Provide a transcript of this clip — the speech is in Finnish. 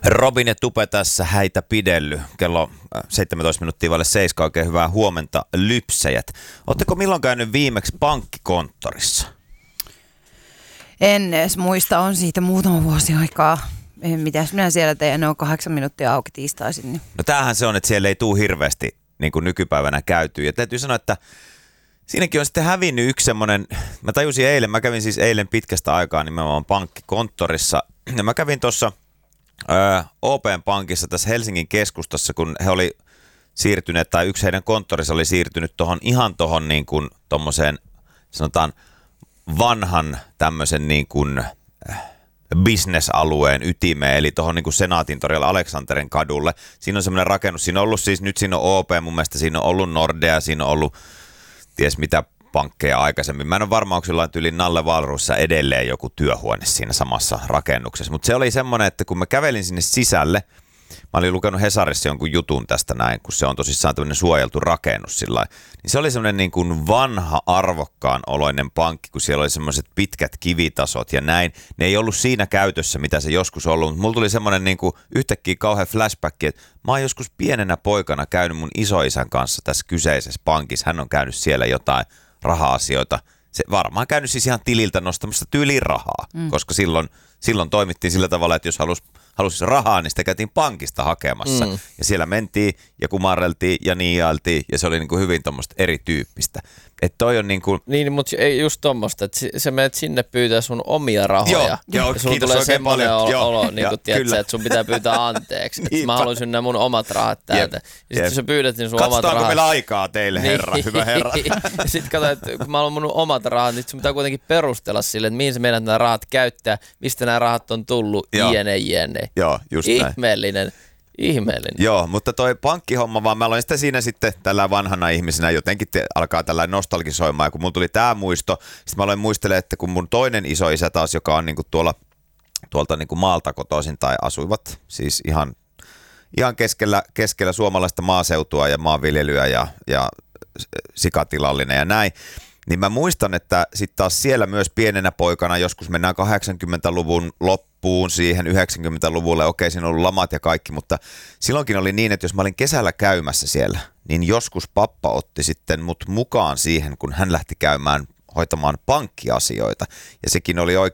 Robin ja Tupe tässä häitä pidelly. Kello 17 minuuttia vaille 7. Oikein hyvää huomenta, lypsäjät. Oletteko milloin käynyt viimeksi pankkikonttorissa? En edes muista, on siitä muutama vuosi aikaa. Mitäs minä siellä teen, ne on 8 minuuttia auki tiistaisin. Niin. No tämähän se on, että siellä ei tule hirveästi niin kuin nykypäivänä käytyä. Ja täytyy sanoa, että siinäkin on sitten hävinnyt yksi semmoinen, mä tajusin eilen, mä kävin siis eilen pitkästä aikaa nimenomaan pankkikonttorissa. Ja mä kävin tuossa OP:n pankissa tässä Helsingin keskustassa, kun he oli siirtyneet, tai yksi heidän konttorissa oli siirtynyt ihan tohon niin kuin tommoseen, sanotaan vanhan tämmöisen niin kuin business-alueen ytimeen, eli tuohon niin kuin Senaatin torilla Aleksanterin kadulle. Siinä on semmoinen rakennus, siinä on ollut siis, nyt siinä on OP, mun mielestä siinä on ollut Nordea, siinä on ollut ties mitä pankkeja aikaisemmin. Mä en ole varma, onko sillä tyyliin Nalle Wahlroosissa edelleen joku työhuone siinä samassa rakennuksessa, mutta se oli semmoinen, että kun mä kävelin sinne sisälle, mä olin lukenut Hesarissa jonkun jutun tästä näin, kun se on tosissaan tämmöinen suojeltu rakennus sillä niin se oli semmoinen niin kuin vanha, arvokkaan oloinen pankki, kun siellä oli semmoiset pitkät kivitasot ja näin. Ne ei ollut siinä käytössä, mitä se joskus ollut, mutta mulla tuli semmoinen niin kuin yhtäkkiä kauhean flashback, että mä oon joskus pienenä poikana käynyt mun isoisän kanssa tässä kyseisessä pankissa. Hän on käynyt siellä jotain raha-asioita. Se varmaan käynyt siis ihan tililtä nostamassa tyyliin rahaa, koska silloin toimittiin sillä tavalla, että jos halusi rahaa, niin sitä käytiin pankista hakemassa. Ja siellä mentiin ja kumarreltiin ja niiailtiin ja se oli niin kuin hyvin tommoista erityyppistä. Että toi on niin kuin niin, mutta ei just tommoista, että sä menet sinne pyytää sun omia rahoja. Joo, ja sun kiitos tulee semmoinen olo, niin kuin, tiedätkö, että sun pitää pyytää anteeksi. Että mä haluaisin nämä mun omat rahat täältä. Ja sitten sä pyydät niin sun omat rahat. Katsotaanko meillä aikaa teille, herra, hyvä herra. Ja sitten kato, että kun mä haluan mun omat rahat, niin sun pitää kuitenkin perustella sille, että mihin sä meidät nämä rahat käyttää, mistä nämä rahat on tullut, jne. Joo, just näin. Ihmeellinen. Joo, mutta toi pankkihomma vaan, mä aloin sitä siinä sitten tällä vanhana ihmisenä jotenkin alkaa tällainen nostalgisoimaan, ja kun mulla tuli tää muisto, sitten mä aloin muistelemaan, että kun mun toinen isoisä taas, joka on niinku tuolta niinku maalta kotoisin, tai asuivat siis ihan keskellä suomalaista maaseutua ja maanviljelyä ja sikatilallinen ja näin, niin mä muistan, että sitten taas siellä myös pienenä poikana, joskus mennään 80-luvun loppuun siihen 90-luvulle, okei siinä on ollut lamat ja kaikki, mutta silloinkin oli niin, että jos mä olin kesällä käymässä siellä, niin joskus pappa otti sitten mut mukaan siihen, kun hän lähti hoitamaan pankkiasioita. Ja sekin oli